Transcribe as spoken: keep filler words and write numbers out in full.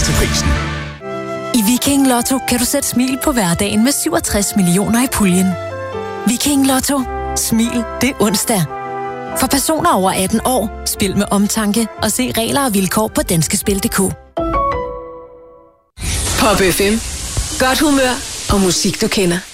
til prisen. I Viking Lotto kan du sætte smil på hverdagen med syvogtres millioner i puljen. Viking Lotto. Smil det onsdag. For personer over atten år, spil med omtanke og se regler og vilkår på danskespil punktum d k. Pop F M. Godt humør og musik, du kender.